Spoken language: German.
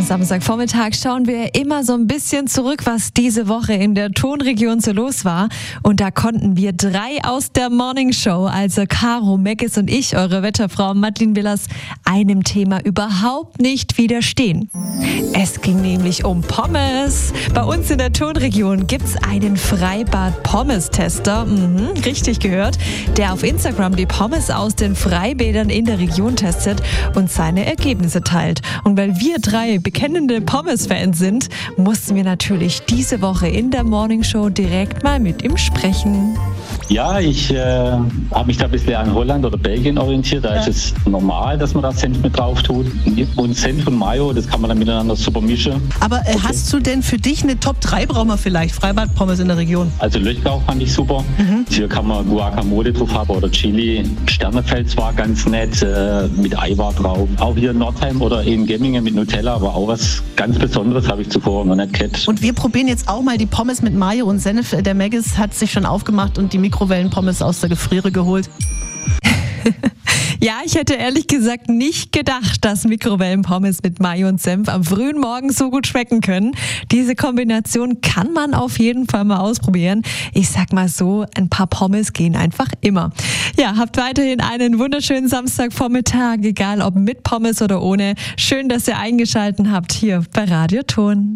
Samstagvormittag schauen wir immer so ein bisschen zurück, was diese Woche in der Tonregion so los war. Und da konnten wir 3 aus der Morning Show, also Caro, Meggis und ich, eure Wetterfrau Madeleine Willers, einem Thema überhaupt nicht widerstehen. Es ging nämlich um Pommes. Bei uns in der Tonregion gibt's einen Freibad-Pommes-Tester, richtig gehört, der auf Instagram die Pommes aus den Freibädern in der Region testet und seine Ergebnisse teilt. Und weil wir 3 bekennende Pommes-Fans sind, mussten wir natürlich diese Woche in der Morning Show direkt mal mit ihm sprechen. Ja, ich habe mich da ein bisschen an Holland oder Belgien orientiert. Da ist es normal, dass man da Senf mit drauf tut. Und Senf und Mayo, das kann man dann miteinander super mischen. Aber hast du denn für dich eine Top 3, brauchen wir vielleicht, Freibad-Pommes in der Region? Also Löchgau fand ich super. Hier kann man Guacamole drauf haben oder Chili. Sternefels war ganz nett, mit Eiweiß drauf. Auch hier in Nordheim oder in Gemmingen mit Nutella, aber auch was ganz Besonderes habe ich zuvor noch nicht gehabt. Und wir probieren jetzt auch mal die Pommes mit Mayo und Senf. Der Meggis hat sich schon aufgemacht und die Mikrowellenpommes aus der Gefriere geholt. Ja, ich hätte ehrlich gesagt nicht gedacht, dass Mikrowellenpommes mit Mayo und Senf am frühen Morgen so gut schmecken können. Diese Kombination kann man auf jeden Fall mal ausprobieren. Ich sag mal so, ein paar Pommes gehen einfach immer. Ja, habt weiterhin einen wunderschönen Samstagvormittag, egal ob mit Pommes oder ohne. Schön, dass ihr eingeschaltet habt hier bei Radio Ton.